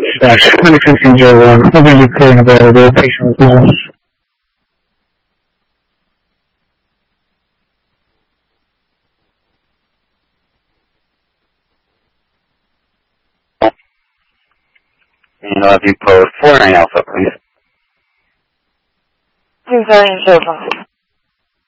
2015-01, over UK and available, patient response. And I'll have you code 49 Alpha, please. 2 Sergeant Chopin.